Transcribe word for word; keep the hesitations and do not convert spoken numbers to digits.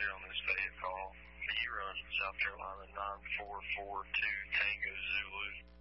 here on this Fayette call. You run South Carolina nine four four two Tango Zulu.